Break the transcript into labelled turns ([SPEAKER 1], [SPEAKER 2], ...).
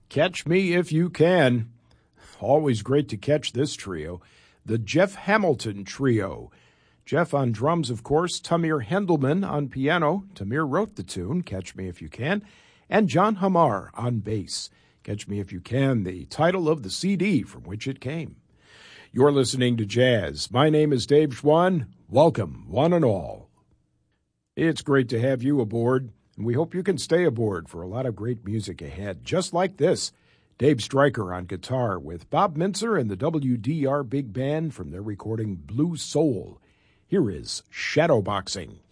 [SPEAKER 1] Catch Me If You Can. Always great to catch this trio. The Jeff Hamilton Trio. Jeff on drums, of course, Tamir Hendelman on piano. Tamir wrote the tune, Catch Me If You Can. And John Hamar on bass. Catch Me If You Can, the title of the CD from which it came. You're listening to Jazz. My name is Dave Schwann. Welcome, one and all. It's great to have you aboard, and we hope you can stay aboard for a lot of great music ahead, just like this. Dave Stryker on guitar with Bob Mintzer and the WDR Big Band from their recording Blue Soul. Here is Shadowboxing.